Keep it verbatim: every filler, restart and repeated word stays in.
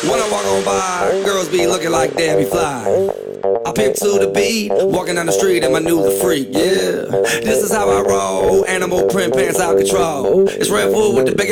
When I walk on by, girls be looking like Debbie Fly. I pimp to the beat, walking down the street and my new the freak, yeah. This is how I roll, animal print pants out control. It's Red Bull with the big